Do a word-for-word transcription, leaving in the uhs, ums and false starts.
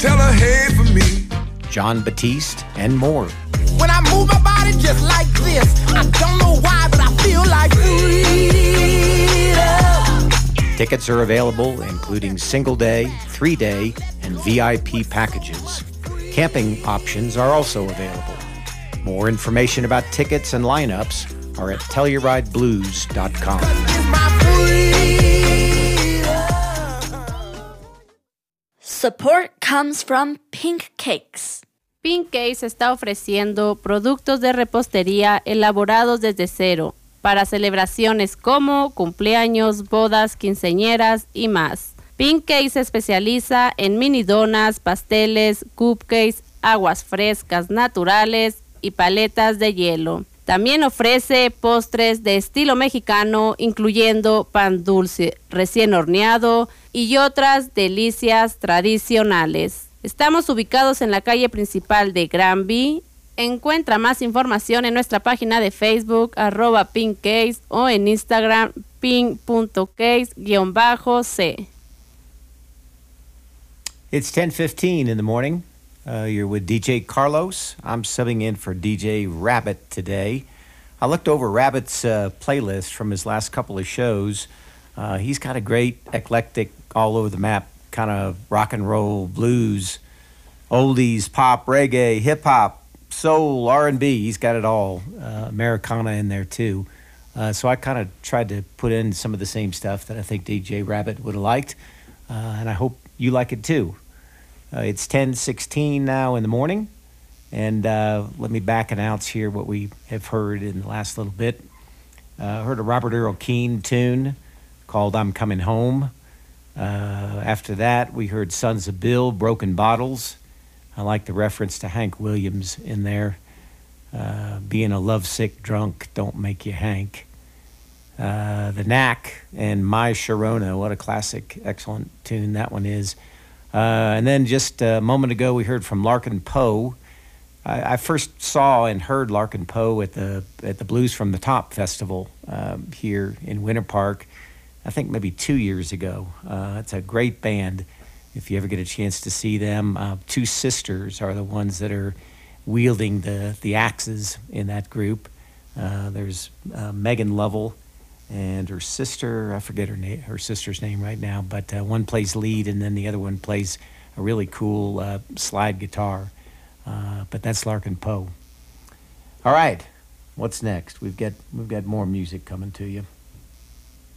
tell her hey for me. John Batiste, and more. When I move my body just like this, I don't know why, but I feel like freedom. Tickets are available, including single-day, three-day, and V I P packages. Camping options are also available. More information about tickets and lineups are at telluride blues dot com. Support comes from Pink Cakes. Pink Cakes está ofreciendo productos de repostería elaborados desde cero para celebraciones como cumpleaños, bodas, quinceañeras y más. Pink Cakes se especializa en mini donas, pasteles, cupcakes, aguas frescas naturales y paletas de hielo. También ofrece postres de estilo mexicano, incluyendo pan dulce recién horneado y otras delicias tradicionales. Estamos ubicados en la calle principal de Granby. Encuentra más información en nuestra página de Facebook, arroba pinkcakes, o en Instagram, pink punto cakes guión c. It's ten fifteen in the morning. Uh, you're with D J Carlos. I'm subbing in for D J Rabbit today. I looked over Rabbit's uh, playlist from his last couple of shows. Uh, he's got a great, eclectic, all over the map kind of rock and roll, blues, oldies, pop, reggae, hip hop, soul, R and B. He's got it all. Uh, Americana in there too. Uh, so I kind of tried to put in some of the same stuff that I think D J Rabbit would have liked, uh, and I hope you like it too. Uh, it's ten sixteen now in the morning, and uh, let me back announce here what we have heard in the last little bit. Uh, heard a Robert Earl Keen tune called I'm Coming Home. Uh, after that, we heard Sons of Bill, Broken Bottles. I like the reference to Hank Williams in there. Uh, being a lovesick drunk don't make you Hank. Uh, the Knack and My Sharona, what a classic, excellent tune that one is. Uh, and then just a moment ago, we heard from Larkin Poe. I, I first saw and heard Larkin Poe at the at the Blues from the Top Festival um, here in Winter Park, I think maybe two years ago. Uh, it's a great band if you ever get a chance to see them. Uh, Two Sisters are the ones that are wielding the, the axes in that group. Uh, there's uh, Megan Lovell and her sister, I forget her name, her sister's name right now, but uh, one plays lead and then the other one plays a really cool uh, slide guitar. Uh, but that's Larkin Poe. All right, what's next? We've got we've got more music coming to you.